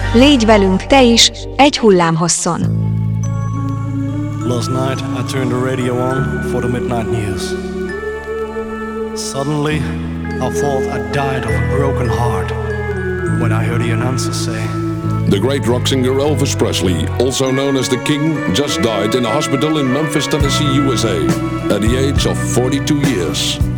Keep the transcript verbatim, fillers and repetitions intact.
Légy velünk te is, egy hullámhosszon. Last night I turned the radio on for the midnight news. Suddenly I thought I died of a broken heart when I heard the announcer say, the great rock singer Elvis Presley, also known as the King, just died in a hospital in Memphis, Tennessee, U S A, at the age of forty-two years.